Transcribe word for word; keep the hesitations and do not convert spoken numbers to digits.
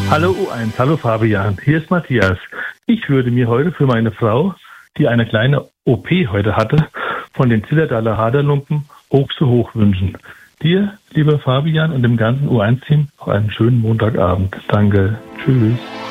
Hallo U eins, hallo Fabian, hier ist Matthias. Ich würde mir heute für meine Frau, die eine kleine O P heute hatte, von den Zillertaler Haderlumpen hoch zu hoch wünschen. Dir, lieber Fabian und dem ganzen U eins Team, noch einen schönen Montagabend. Danke. Tschüss.